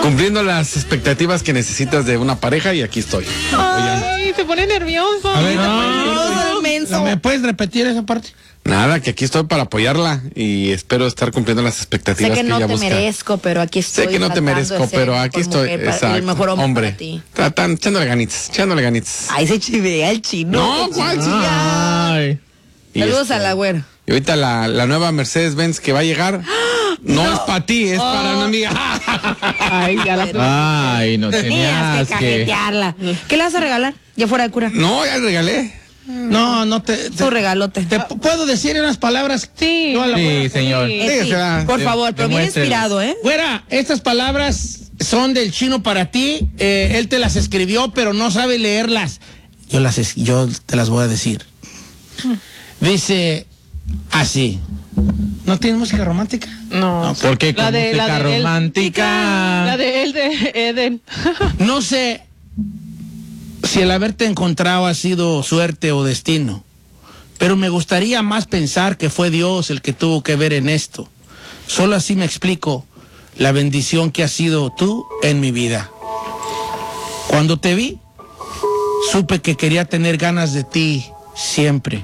Cumpliendo las expectativas que necesitas de una pareja y aquí estoy. Ay, se pone nervioso. A ver, ¿me puedes repetir esa parte? Nada, que aquí estoy para apoyarla y espero estar cumpliendo las expectativas Sé que no ella te busca. merezco, pero aquí estoy. Sé que no te tratando merezco, de ser pero aquí mejor estoy. mujer para- Exacto. el mejor hombre para ti. Tratan, echándole ganitas. Ay, se chivea el chino. No, qué ¿cuál chilla. Ay. Y Saludos a la güera. Y ahorita la nueva Mercedes-Benz que va a llegar, no es para ti, es para una amiga. Ay, ya la Ay, no Tenías tenías que que... cajetearla. ¿Qué le vas a regalar? Ya fuera de cura. No, ya le regalé. No te Tu regalote. ¿puedo decir unas palabras? Sí. Yo a la Sí, güera. señor. Sí, Dígasela. por favor, pero bien Demuéstrele. inspirado, ¿eh? Güera, estas palabras son del chino para ti. Él te las escribió, pero no sabe leerlas. Yo te las voy a decir. Dice así. ¿No tienes música romántica? No. ¿Por qué? La de música él. romántica. La de él de Eden. No sé si el haberte encontrado ha sido suerte o destino, pero me gustaría más pensar que fue Dios el que tuvo que ver en esto. Solo así me explico la bendición que has sido tú en mi vida. Cuando te vi, supe que quería tener ganas de ti siempre.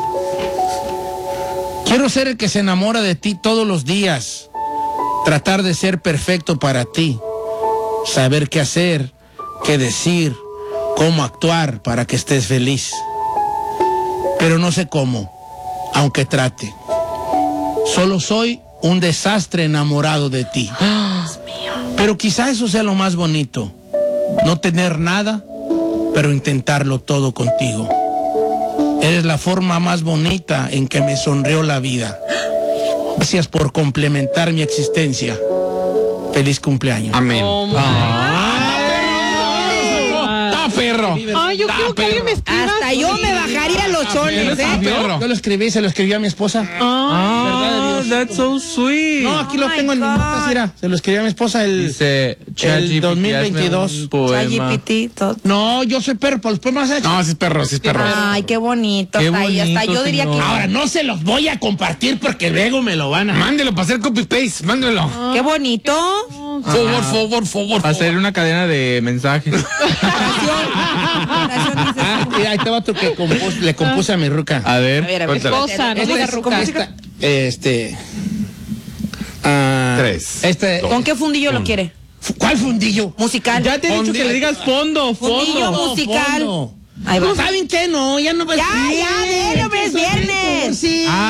Quiero ser el que se enamora de ti todos los días, tratar de ser perfecto para ti, saber qué hacer, qué decir, cómo actuar para que estés feliz. Pero no sé cómo, aunque trate. Solo soy un desastre enamorado de ti. Pero quizá eso sea lo más bonito. No tener nada, pero intentarlo todo contigo. Eres la forma más bonita en que me sonrió la vida. Gracias por complementar mi existencia. Feliz cumpleaños. Amén. Oh, my. ¡Está perro! Ay, yo quiero que alguien me escriba. Hasta yo me bajaría los chones, ¿eh? Yo lo escribí, se lo escribí a mi esposa. Verdad de Dios. That's so sweet. No, aquí lo Oh my tengo en mi God. notas, mira. Se lo escribí a mi esposa Dice el 2022. ChatGPT, todo. No, yo soy perro, pues más hecho. No, sí es perro. Ay, qué bonito. Qué Hasta ahí, hasta bonito, yo diría que. señor. Ahora, no se los voy a compartir porque luego me lo van a... Mándelo para hacer copy-paste, mándelo. Qué bonito. Favor. Hacer una cadena de mensajes. Oración dice. Mira, ahí te va otro que le compuse a mi ruca. A ver, A ver, a ver. cuéntala. Esposa, no Esta diga es- ruca. Tres. ¿Con qué fundillo lo quiere? ¿Cuál fundillo? Musical. Ya te he dicho que le digas fondo. Fundillo musical. Ahí va. ¿Saben qué? No, ya no va a Ya, ser. ya, déjalo, hombre, es viernes. Sí.